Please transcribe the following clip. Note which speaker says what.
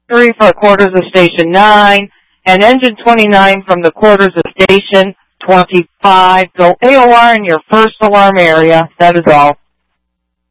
Speaker 1: 3 for quarters of station 9, and engine 29 from the quarters of station 25. Go AOR in your first alarm area. That is all.